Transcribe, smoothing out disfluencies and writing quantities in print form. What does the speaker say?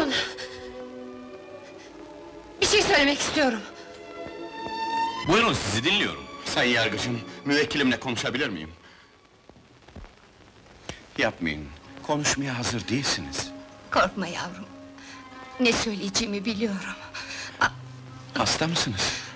Durun! Bir şey söylemek istiyorum. Buyurun, sizi dinliyorum. Sayın yargıcım, müvekkilimle konuşabilir miyim? Yapmayın, konuşmaya hazır değilsiniz. Korkma yavrum. Ne söyleyeceğimi biliyorum. Hasta mısınız?